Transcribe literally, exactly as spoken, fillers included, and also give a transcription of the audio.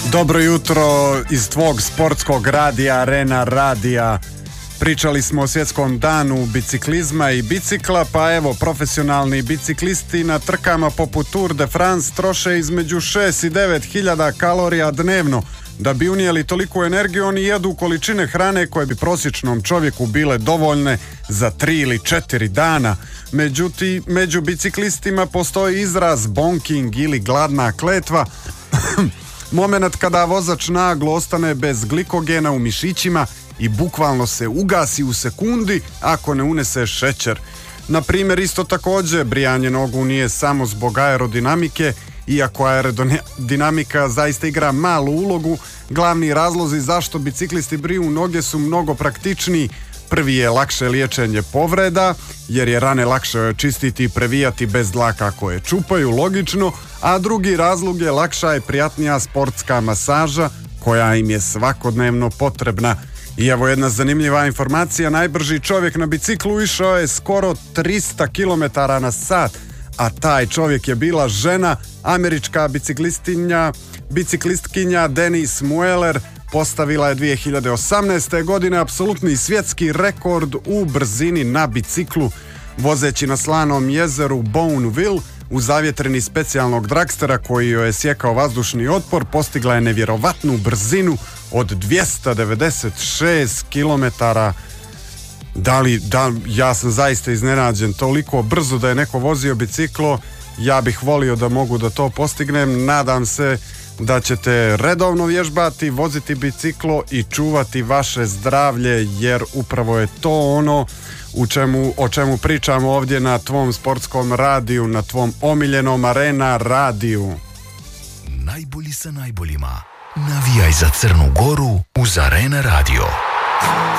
Dobro jutro iz tvog sportskog radija, Arena radija. Pričali smo o svjetskom danu biciklizma i bicikla, pa evo, profesionalni biciklisti na trkama poput Tour de France troše između šest i devet hiljada kalorija dnevno. Da bi unijeli toliku energiju, oni jedu količine hrane koje bi prosječnom čovjeku bile dovoljne za tri ili četiri dana. Međutim, među biciklistima postoji izraz bonking ili gladna kletva. Moment kada vozač naglo ostane bez glikogena u mišićima i bukvalno se ugasi u sekundi ako ne unese šećer. Na primjer, isto također, brijanje nogu nije samo zbog aerodinamike, iako aerodinamika zaista igra malu ulogu. Glavni razlozi zašto biciklisti briju noge su mnogo praktičniji. Prvi je lakše liječenje povreda, jer je rane lakše čistiti i previjati bez dlaka koje čupaju, logično, a drugi razlog je lakša i prijatnija sportska masaža koja im je svakodnevno potrebna. I evo jedna zanimljiva informacija, najbrži čovjek na biciklu išao je skoro tristo kilometara na sat, a taj čovjek je bila žena, američka biciklistinja, biciklistkinja Denise Mueller. Postavila je dvije hiljade osamnaeste. godine apsolutni svjetski rekord u brzini na biciklu. Vozeći na slanom jezeru Bonneville u zavjetreni specijalnog dragstera koji joj je sjekao vazdušni otpor, postigla je nevjerovatnu brzinu od dvjesto devedeset šest kilometara. Da li, da, ja sam zaista iznenađen, toliko brzo da je neko vozio biciklo. Ja bih volio da mogu da to postignem. Nadam se da ćete redovno vježbati, voziti biciklo i čuvati vaše zdravlje, jer upravo je to ono u čemu, o čemu pričamo ovdje na tvom sportskom radiju, na tvom omiljenom Arena radiju. Najbolji sa najboljima. Navijaj za Crnu Goru uz Arena radio.